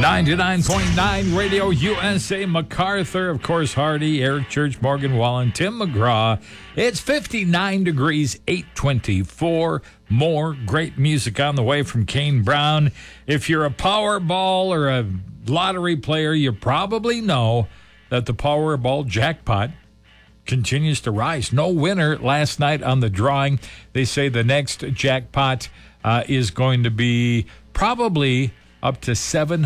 99.9 Radio USA, MacArthur, of course, Hardy, Eric Church, Morgan Wallen, Tim McGraw. It's 59 degrees, 824. More great music on the way from Kane Brown. If you're a Powerball or a lottery player, you probably know that the Powerball jackpot continues to rise. No winner last night on the drawing. They say the next jackpot is going to be probably up to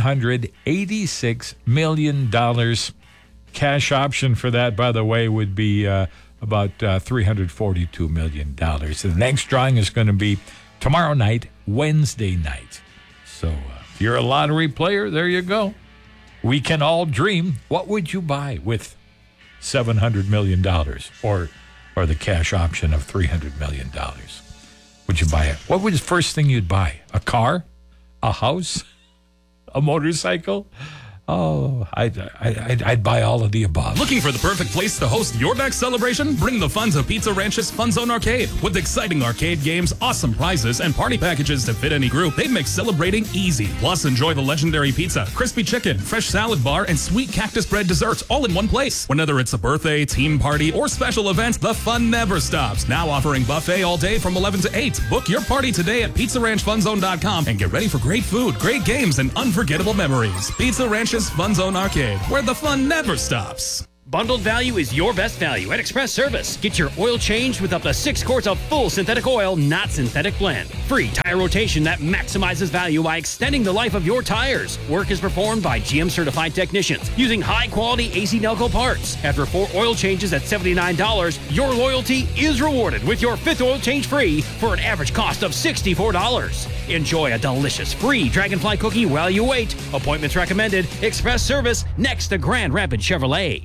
$786 million. Cash option for that, by the way, would be about $342 million. The next drawing is going to be tomorrow night, Wednesday night. So if you're a lottery player, there you go. We can all dream. What would you buy with $700 million or the cash option of $300 million? Would you buy it? What was the first thing you'd buy? A car? A house? A motorcycle? Oh, I'd buy all of the above. Looking for the perfect place to host your next celebration? Bring the fun to Pizza Ranch's Fun Zone Arcade. With exciting arcade games, awesome prizes, and party packages to fit any group, they make celebrating easy. Plus, enjoy the legendary pizza, crispy chicken, fresh salad bar, and sweet cactus bread desserts all in one place. Whether it's a birthday, team party, or special events, the fun never stops. Now offering buffet all day from 11 to 8. Book your party today at PizzaRanchFunZone.com and get ready for great food, great games, and unforgettable memories. Pizza Ranch's Fun Zone Arcade, where the fun never stops. Bundled value is your best value at Express Service. Get your oil changed with up to 6 quarts of full synthetic oil, not synthetic blend. Free tire rotation that maximizes value by extending the life of your tires. Work is performed by GM certified technicians using high-quality AC Nelco parts. After 4 oil changes at $79, your loyalty is rewarded with your 5th oil change free for an average cost of $64. Enjoy a delicious free Dragonfly cookie while you wait. Appointments recommended. Express Service next to Grand Rapids Chevrolet.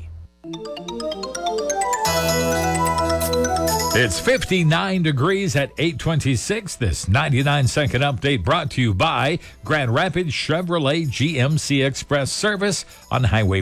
It's 59 degrees at 8:26. This 99-second update brought to you by Grand Rapids Chevrolet GMC Express Service on Highway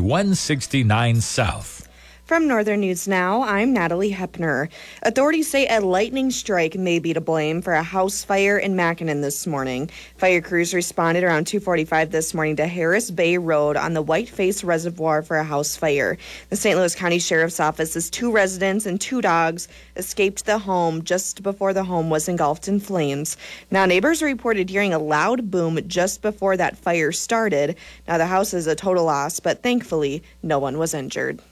169 South. From Northern News Now, I'm Natalie Hepner. Authorities say a lightning strike may be to blame for a house fire in Mackinac this morning. Fire crews responded around 2:45 this morning to Harris Bay Road on the Whiteface Reservoir for a house fire. The St. Louis County Sheriff's Office says 2 residents and 2 dogs escaped the home just before the home was engulfed in flames. Now, neighbors reported hearing a loud boom just before that fire started. Now, the house is a total loss, but thankfully, no one was injured.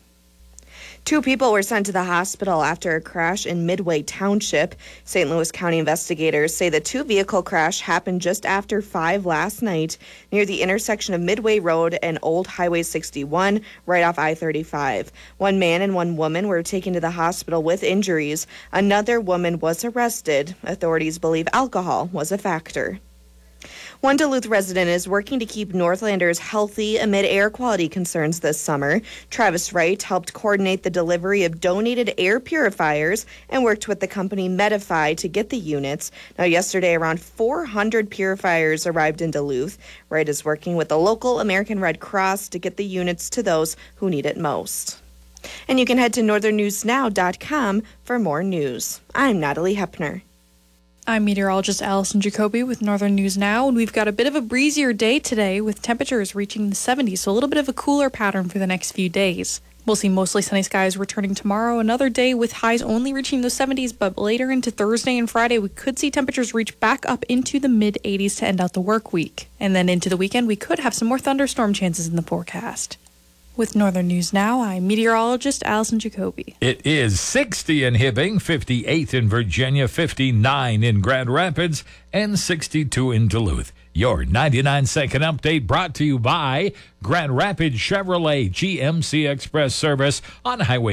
2 people were sent to the hospital after a crash in Midway Township. St. Louis County investigators say the 2-vehicle crash happened just after 5 last night near the intersection of Midway Road and Old Highway 61, right off I-35. 1 man and 1 woman were taken to the hospital with injuries. Another woman was arrested. Authorities believe alcohol was a factor. One Duluth resident is working to keep Northlanders healthy amid air quality concerns this summer. Travis Wright helped coordinate the delivery of donated air purifiers and worked with the company Medify to get the units. Now, yesterday, around 400 purifiers arrived in Duluth. Wright is working with the local American Red Cross to get the units to those who need it most. And you can head to northernnewsnow.com for more news. I'm Natalie Hepner. I'm meteorologist Allison Jacoby with Northern News Now, and we've got a bit of a breezier day today with temperatures reaching the 70s, so a little bit of a cooler pattern for the next few days. We'll see mostly sunny skies returning tomorrow, another day with highs only reaching the 70s, but later into Thursday and Friday, we could see temperatures reach back up into the mid-80s to end out the work week. And then into the weekend, we could have some more thunderstorm chances in the forecast. With Northern News Now, I'm meteorologist Allison Jacoby. It is 60 in Hibbing, 58 in Virginia, 59 in Grand Rapids, and 62 in Duluth. Your 99-second update brought to you by Grand Rapids Chevrolet GMC Express Service on Highway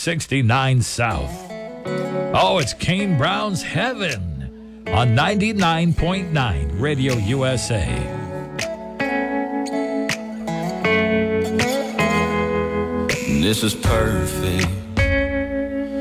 169 South. Oh, it's Kane Brown's Heaven on 99.9 Radio USA. This is perfect.